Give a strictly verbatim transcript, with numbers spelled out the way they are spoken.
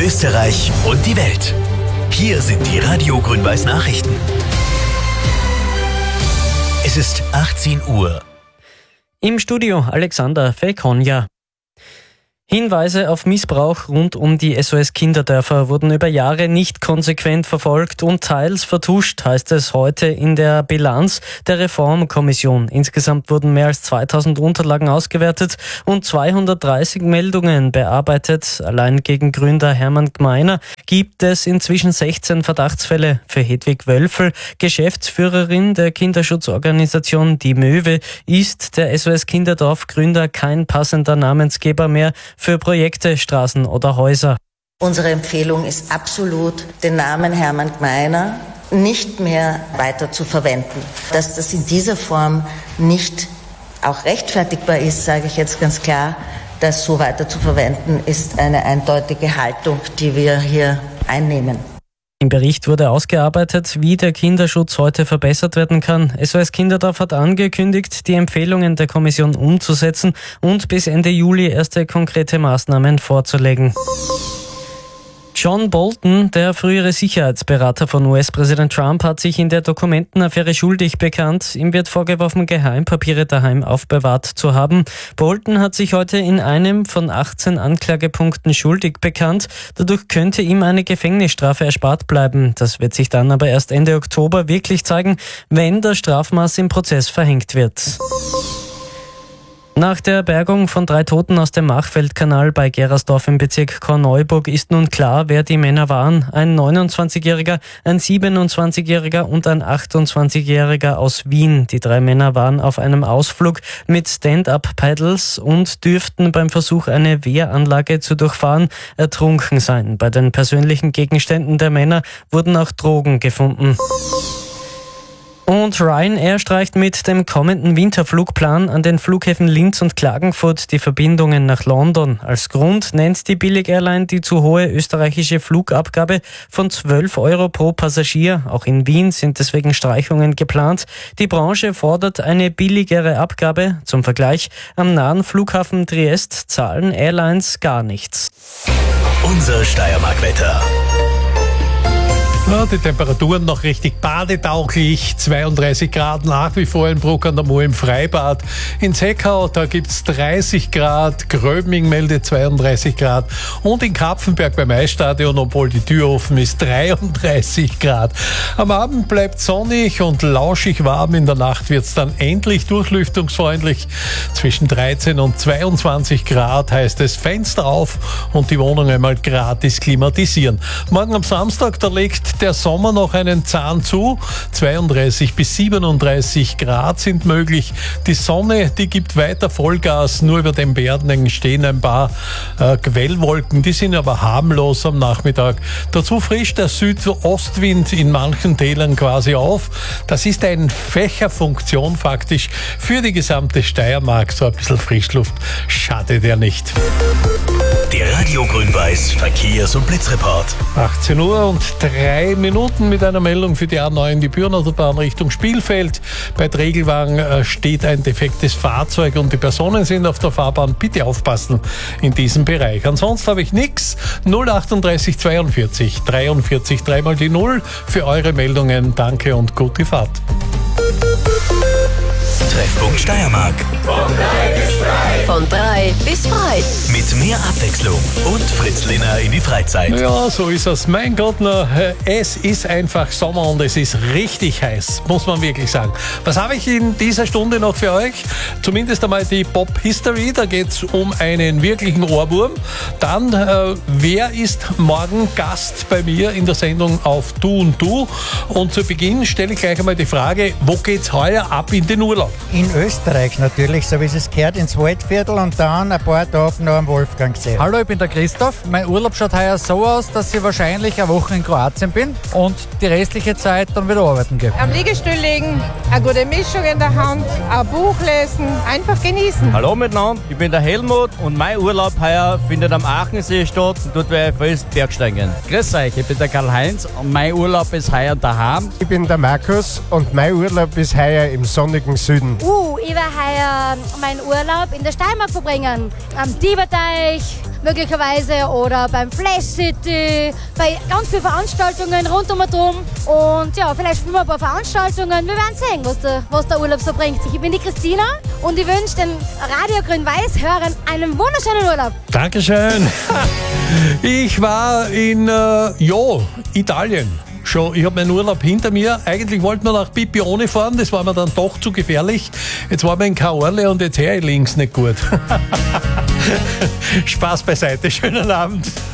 Österreich und die Welt. Hier sind die Radio Grün-Weiß Nachrichten. Es ist achtzehn Uhr. Im Studio Alexander Fekonja. Hinweise auf Missbrauch rund um die S O S-Kinderdörfer wurden über Jahre nicht konsequent verfolgt und teils vertuscht, heißt es heute in der Bilanz der Reformkommission. Insgesamt wurden mehr als zweitausend Unterlagen ausgewertet und zweihundertdreißig Meldungen bearbeitet. Allein gegen Gründer Hermann Gmeiner gibt es inzwischen sechzehn Verdachtsfälle. Für Hedwig Wölfel, Geschäftsführerin der Kinderschutzorganisation Die Möwe, ist der S O S-Kinderdorf-Gründer kein passender Namensgeber mehr für Projekte, Straßen oder Häuser. Unsere Empfehlung ist absolut, den Namen Hermann Gmeiner nicht mehr weiter zu verwenden. Dass das in dieser Form nicht auch rechtfertigbar ist, sage ich jetzt ganz klar, das so weiter zu verwenden, ist eine eindeutige Haltung, die wir hier einnehmen. Im Bericht wurde ausgearbeitet, wie der Kinderschutz heute verbessert werden kann. S O S-Kinderdorf hat angekündigt, die Empfehlungen der Kommission umzusetzen und bis Ende Juli erste konkrete Maßnahmen vorzulegen. John Bolton, der frühere Sicherheitsberater von U S-Präsident Trump, hat sich in der Dokumentenaffäre schuldig bekannt. Ihm wird vorgeworfen, Geheimpapiere daheim aufbewahrt zu haben. Bolton hat sich heute in einem von achtzehn Anklagepunkten schuldig bekannt. Dadurch könnte ihm eine Gefängnisstrafe erspart bleiben. Das wird sich dann aber erst Ende Oktober wirklich zeigen, wenn das Strafmaß im Prozess verhängt wird. Nach der Bergung von drei Toten aus dem Machfeldkanal bei Gerersdorf im Bezirk Korneuburg ist nun klar, wer die Männer waren. Ein neunundzwanzigjähriger, ein siebenundzwanzigjähriger und ein achtundzwanzigjähriger aus Wien. Die drei Männer waren auf einem Ausflug mit Stand-up-Paddles und dürften beim Versuch, eine Wehranlage zu durchfahren, ertrunken sein. Bei den persönlichen Gegenständen der Männer wurden auch Drogen gefunden. Und Ryanair streicht mit dem kommenden Winterflugplan an den Flughäfen Linz und Klagenfurt die Verbindungen nach London. Als Grund nennt die Billig-Airline die zu hohe österreichische Flugabgabe von zwölf Euro pro Passagier. Auch in Wien sind deswegen Streichungen geplant. Die Branche fordert eine billigere Abgabe. Zum Vergleich, am nahen Flughafen Triest zahlen Airlines gar nichts. Unser Steiermark-Wetter. Ja, die Temperaturen noch richtig badetauglich, zweiunddreißig Grad nach wie vor in Bruck an der Mur im Freibad. In Seckau, da gibt's dreißig Grad, Gröbming meldet zweiunddreißig Grad und in Kapfenberg beim Eisstadion, obwohl die Tür offen ist, dreiunddreißig Grad. Am Abend bleibt sonnig und lauschig warm, in der Nacht wird's dann endlich durchlüftungsfreundlich. Zwischen dreizehn und zweiundzwanzig Grad heißt es Fenster auf und die Wohnung einmal gratis klimatisieren. Morgen am Samstag, da legt der Sommer noch einen Zahn zu. zweiunddreißig bis siebenunddreißig Grad sind möglich. Die Sonne, die gibt weiter Vollgas. Nur über den Bergen stehen ein paar äh, Quellwolken. Die sind aber harmlos am Nachmittag. Dazu frischt der Südostwind in manchen Tälern quasi auf. Das ist eine Fächerfunktion faktisch für die gesamte Steiermark. So ein bisschen Frischluft schadet ja nicht. Der Radio Grün-Weiß Verkehrs- und Blitzreport. achtzehn Uhr und drei Minuten mit einer Meldung für die A neun, die Bürenautobahn Richtung Spielfeld. Bei Dregelwang steht ein defektes Fahrzeug und die Personen sind auf der Fahrbahn. Bitte aufpassen in diesem Bereich. Ansonsten habe ich nichts. null achtunddreißig zweiundvierzig dreiundvierzig, dreimal die Null für eure Meldungen. Danke und gute Fahrt. Treffpunkt Steiermark. Von drei bis frei. Mit mehr Abwechslung und Fritz Lehner in die Freizeit. Ja, so ist es. Mein Gott, na, es ist einfach Sommer und es ist richtig heiß, muss man wirklich sagen. Was habe ich in dieser Stunde noch für euch? Zumindest einmal die Pop History, da geht es um einen wirklichen Ohrwurm. Dann, äh, wer ist morgen Gast bei mir in der Sendung auf Du und Du? Und zu Beginn stelle ich gleich einmal die Frage, wo geht's heuer ab in den Urlaub? In Österreich natürlich, so wie es gehört, ins Waldviertel und dann ein paar Tage noch am Wolfgangsee. Hallo, ich bin der Christoph. Mein Urlaub schaut heuer so aus, dass ich wahrscheinlich eine Woche in Kroatien bin und die restliche Zeit dann wieder arbeiten gehe. Am Liegestuhl liegen, eine gute Mischung in der Hand, ein Buch lesen, einfach genießen. Hallo miteinander, ich bin der Helmut und mein Urlaub heuer findet am Aachensee statt und dort werde ich fest Bergsteigen. Grüß euch, ich bin der Karl-Heinz und mein Urlaub ist heuer daheim. Ich bin der Markus und mein Urlaub ist heuer im sonnigen Süden. Uh, ich war heuer, mein Urlaub Urlaub in der Steiermark verbringen. Am Tieberteich möglicherweise oder beim Flash City, bei ganz vielen Veranstaltungen rund um und um. Und ja, vielleicht spielen wir ein paar Veranstaltungen. Wir werden sehen, was der, was der Urlaub so bringt. Ich bin die Christina und ich wünsche den Radio Grün-Weiß-Hörern einen wunderschönen Urlaub. Dankeschön. Ich war in äh, ja, Italien. Schon, ich habe meinen Urlaub hinter mir. Eigentlich wollten wir nach Pipione fahren, das war mir dann doch zu gefährlich. Jetzt waren wir in Caorle und jetzt höre ich links nicht gut. Spaß beiseite, schönen Abend.